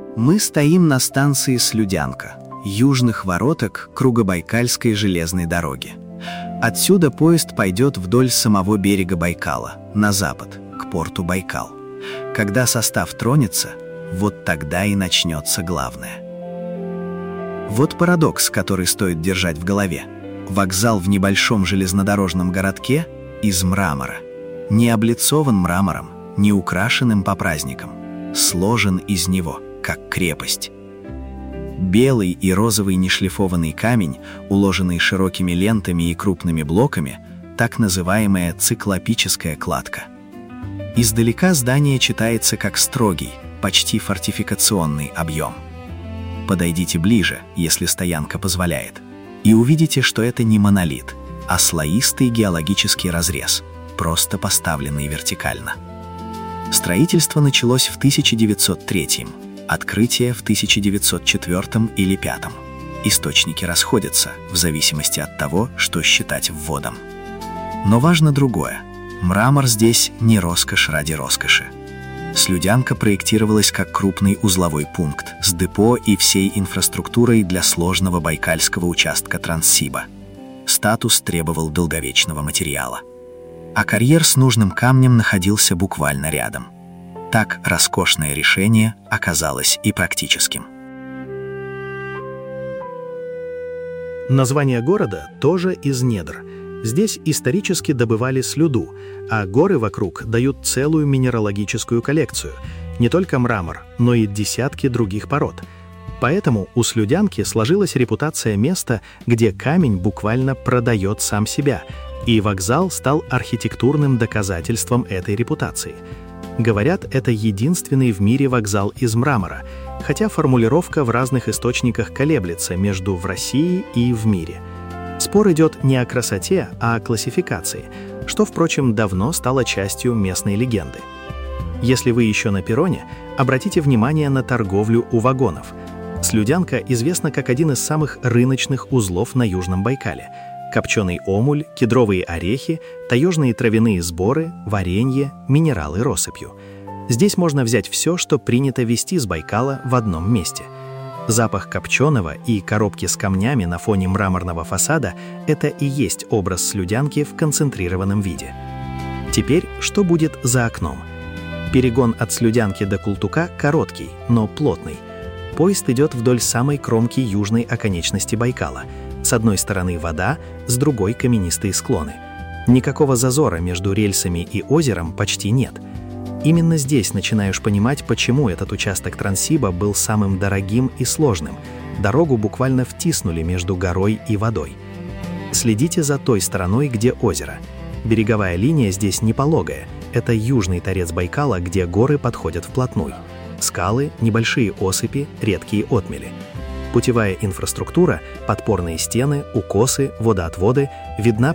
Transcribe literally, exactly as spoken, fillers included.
Мы стоим на станции Слюдянка, южных вороток Кругобайкальской железной дороги. Отсюда поезд пойдет вдоль самого берега Байкала, на запад, к порту Байкал. Когда состав тронется, вот тогда и начнется главное. Вот парадокс, который стоит держать в голове. Вокзал в небольшом железнодорожном городке из мрамора. Не облицован мрамором, не украшенным по праздникам. Сложен из него, как крепость. Белый и розовый нешлифованный камень, уложенный широкими лентами и крупными блоками, так называемая циклопическая кладка. Издалека здание читается как строгий, почти фортификационный объем. Подойдите ближе, если стоянка позволяет, и увидите, что это не монолит, а слоистый геологический разрез, просто поставленный вертикально. Строительство началось в тысяча девятьсот третьем, открытие в тысяча девятьсот четвёртом или пятом. Источники расходятся в зависимости от того, что считать вводом. Но важно другое. Мрамор здесь не роскошь ради роскоши. Слюдянка проектировалась как крупный узловой пункт с депо и всей инфраструктурой для сложного байкальского участка Транссиба. Статус требовал долговечного материала. А карьер с нужным камнем находился буквально рядом. Так роскошное решение оказалось и практическим. Название города тоже из недр. Здесь исторически добывали слюду, а горы вокруг дают целую минералогическую коллекцию. Не только мрамор, но и десятки других пород. Поэтому у Слюдянки сложилась репутация места, где камень буквально продает сам себя, и вокзал стал архитектурным доказательством этой репутации. Говорят, это единственный в мире вокзал из мрамора, хотя формулировка в разных источниках колеблется между «в России» и «в мире». Спор идет не о красоте, а о классификации, что, впрочем, давно стало частью местной легенды. Если вы еще на перроне, обратите внимание на торговлю у вагонов. Слюдянка известна как один из самых рыночных узлов на Южном Байкале. Копченый омуль, кедровые орехи, таежные травяные сборы, варенье, минералы россыпью. Здесь можно взять все, что принято везти с Байкала в одном месте. Запах копченого и коробки с камнями на фоне мраморного фасада – это и есть образ Слюдянки в концентрированном виде. Теперь, что будет за окном? Перегон от Слюдянки до Култука короткий, но плотный. Поезд идет вдоль самой кромки южной оконечности Байкала. С одной стороны вода, с другой – каменистые склоны. Никакого зазора между рельсами и озером почти нет. Именно здесь начинаешь понимать, почему этот участок Транссиба был самым дорогим и сложным. Дорогу буквально втиснули между горой и водой. Следите за той стороной, где озеро. Береговая линия здесь не пологая. Это южный торец Байкала, где горы подходят вплотную. Скалы, небольшие осыпи, редкие отмели. Путевая инфраструктура, подпорные стены, укосы, водоотводы видна